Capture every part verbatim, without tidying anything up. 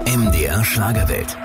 M D R Schlagerwelt.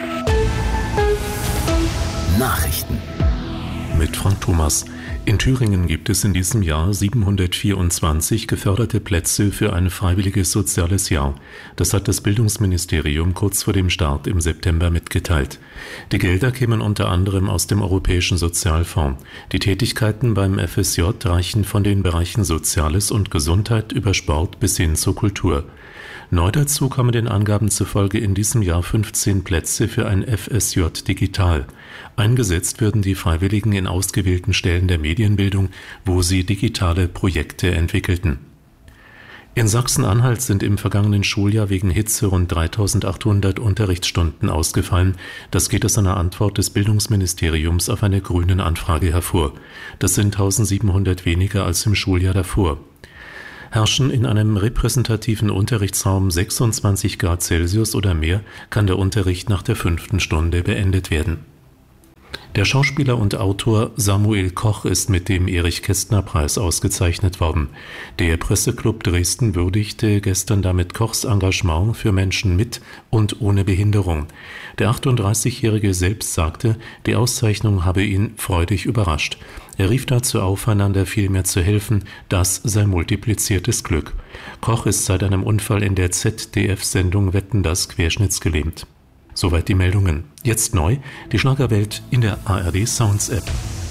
Nachrichten. Mit Frank Thomas. In Thüringen gibt es in diesem Jahr siebenhundertvierundzwanzig geförderte Plätze für ein freiwilliges soziales Jahr. Das hat das Bildungsministerium kurz vor dem Start im September mitgeteilt. Die Gelder kämen unter anderem aus dem Europäischen Sozialfonds. Die Tätigkeiten beim F S J reichen von den Bereichen Soziales und Gesundheit über Sport bis hin zur Kultur. Neu dazu kommen den Angaben zufolge in diesem Jahr fünfzehn Plätze für ein F S J Digital. Eingesetzt werden die Freiwilligen in ausgewählten Stellen der Medienbildung, wo sie digitale Projekte entwickelten. In Sachsen-Anhalt sind im vergangenen Schuljahr wegen Hitze rund dreitausendachthundert Unterrichtsstunden ausgefallen. Das geht aus einer Antwort des Bildungsministeriums auf eine grünen Anfrage hervor. Das sind eintausendsiebenhundert weniger als im Schuljahr davor. Herrschen in einem repräsentativen Unterrichtsraum sechsundzwanzig Grad Celsius oder mehr, kann der Unterricht nach der fünften Stunde beendet werden. Der Schauspieler und Autor Samuel Koch ist mit dem Erich-Kästner-Preis ausgezeichnet worden. Der Presseclub Dresden würdigte gestern damit Kochs Engagement für Menschen mit und ohne Behinderung. Der achtunddreißigjährige selbst sagte, die Auszeichnung habe ihn freudig überrascht. Er rief dazu auf, einander viel mehr zu helfen, das sei multipliziertes Glück. Koch ist seit einem Unfall in der Z D F-Sendung Wetten, dass querschnittsgelähmt. Soweit die Meldungen. Jetzt neu, die Schlagerwelt in der A R D Sounds App.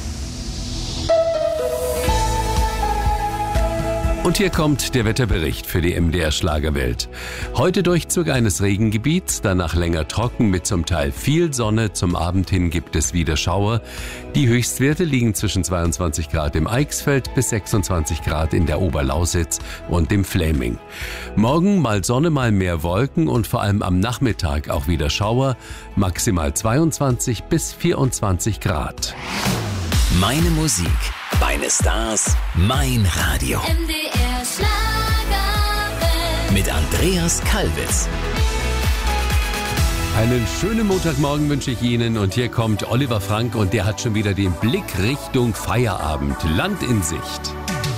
Und hier kommt der Wetterbericht für die M D R Schlagerwelt. Heute Durchzug eines Regengebiets, danach länger trocken mit zum Teil viel Sonne. Zum Abend hin gibt es wieder Schauer. Die Höchstwerte liegen zwischen zweiundzwanzig Grad im Eichsfeld bis sechsundzwanzig Grad in der Oberlausitz und dem Fläming. Morgen mal Sonne, mal mehr Wolken und vor allem am Nachmittag auch wieder Schauer. Maximal zweiundzwanzig bis vierundzwanzig Grad. Meine Musik, meine Stars, mein Radio. M D R Schlagerwelt. Mit Andreas Kalbitz. Einen schönen Montagmorgen wünsche ich Ihnen und hier kommt Oliver Frank und der hat schon wieder den Blick Richtung Feierabend. Land in Sicht.